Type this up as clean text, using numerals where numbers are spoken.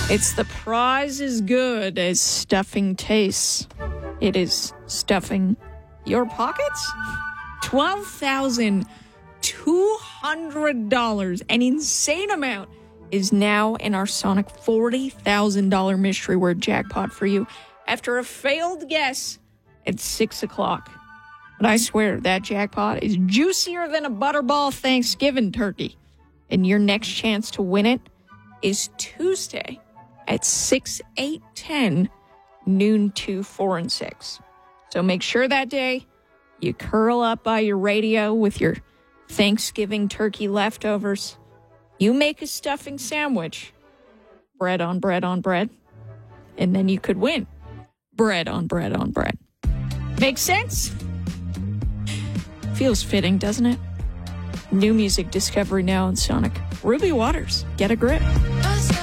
It's the prize as good as stuffing tastes. It is stuffing your pockets. $12,200, an insane amount, is now in our Sonic $40,000 mystery word jackpot for you after a failed guess at 6 o'clock. But I swear that jackpot is juicier than a Butterball Thanksgiving turkey. And your next chance to win it is Tuesday at 6, 8, 10, noon, 2, 4, and 6. So make sure that day you curl up by your radio with your Thanksgiving turkey leftovers. You make a stuffing sandwich, bread on bread on bread, and then you could win bread on bread on bread. Make sense? Feels fitting, doesn't it? New music discovery now on Sonic. Ruby Waters, get a grip.